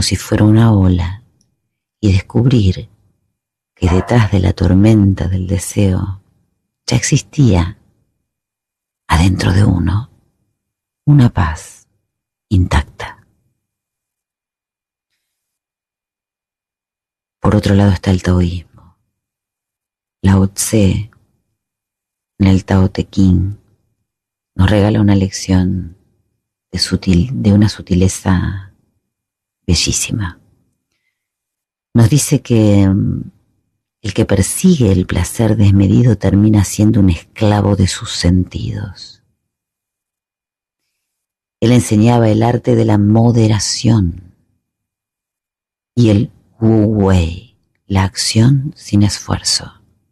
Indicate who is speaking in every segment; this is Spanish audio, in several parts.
Speaker 1: si fuera una ola y descubrir que detrás de la tormenta del deseo ya existía adentro de uno una paz intacta. Por otro lado está el taoísmo. Lao Tse, en el Tao Te Ching, nos regala una lección de una sutileza bellísima. Nos dice que el que persigue el placer desmedido termina siendo un esclavo de sus sentidos. Él enseñaba el arte de la moderación y el Wu Wei, la acción sin esfuerzo.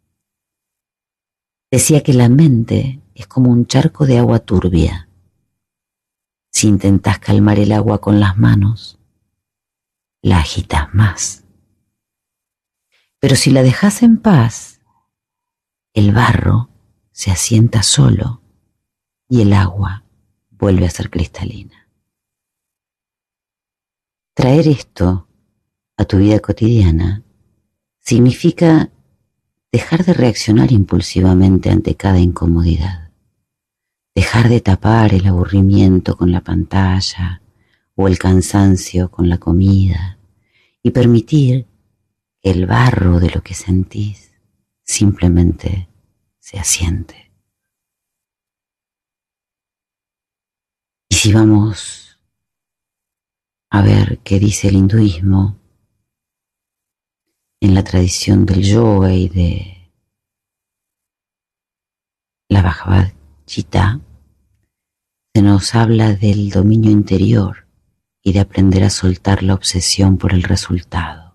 Speaker 1: Decía que la mente es como un charco de agua turbia. Si intentas calmar el agua con las manos, la agitas más. Pero si la dejas en paz, el barro se asienta solo y el agua vuelve a ser cristalina. Traer esto a tu vida cotidiana significa dejar de reaccionar impulsivamente ante cada incomodidad, dejar de tapar el aburrimiento con la pantalla o el cansancio con la comida y permitir que el barro de lo que sentís simplemente se asiente. Y si vamos a ver qué dice el hinduismo, en la tradición del yoga y de la Bhagavad Gita, se nos habla del dominio interior y de aprender a soltar la obsesión por el resultado.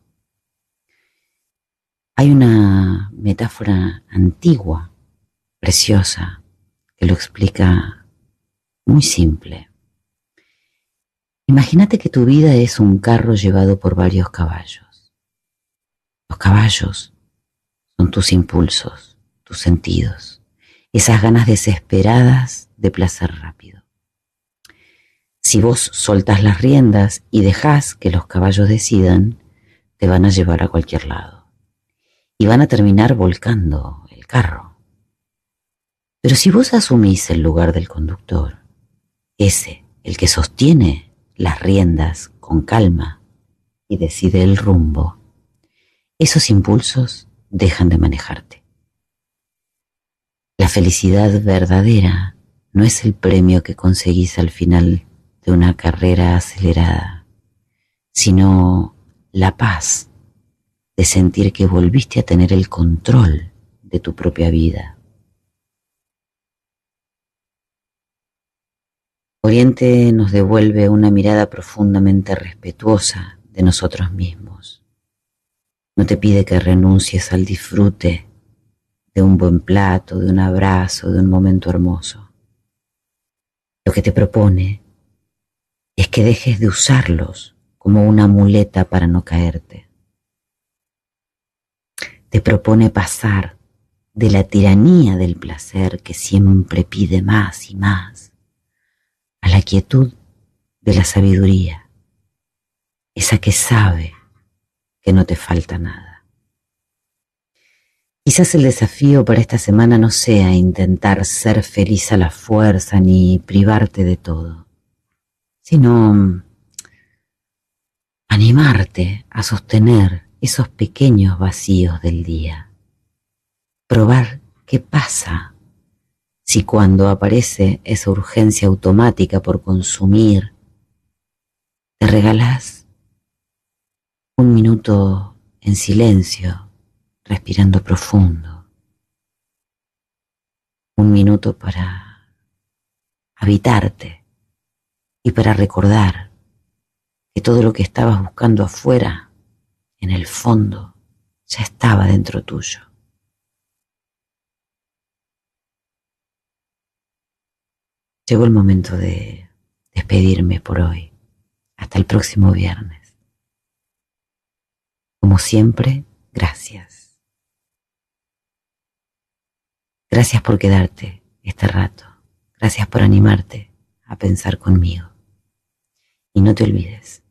Speaker 1: Hay una metáfora antigua, preciosa, que lo explica muy simple. Imagínate que tu vida es un carro llevado por varios caballos. Los caballos son tus impulsos, tus sentidos, esas ganas desesperadas de placer rápido. Si vos soltás las riendas y dejás que los caballos decidan, te van a llevar a cualquier lado y van a terminar volcando el carro. Pero si vos asumís el lugar del conductor, el que sostiene las riendas con calma y decide el rumbo, esos impulsos dejan de manejarte. La felicidad verdadera no es el premio que conseguís al final de una carrera acelerada, sino la paz de sentir que volviste a tener el control de tu propia vida. Oriente nos devuelve una mirada profundamente respetuosa de nosotros mismos. No te pide que renuncies al disfrute de un buen plato, de un abrazo, de un momento hermoso. Lo que te propone es que dejes de usarlos como una muleta para no caerte. Te propone pasar de la tiranía del placer que siempre pide más y más, a la quietud de la sabiduría, esa que sabe que no te falta nada. Quizás el desafío para esta semana no sea intentar ser feliz a la fuerza ni privarte de todo, sino animarte a sostener esos pequeños vacíos del día. Probar qué pasa si cuando aparece esa urgencia automática por consumir, te regalás un minuto en silencio, respirando profundo. Un minuto para habitarte y para recordar que todo lo que estabas buscando afuera, en el fondo, ya estaba dentro tuyo. Llegó el momento de despedirme por hoy. Hasta el próximo viernes. Como siempre, gracias. Gracias por quedarte este rato. Gracias por animarte a pensar conmigo. Y no te olvides,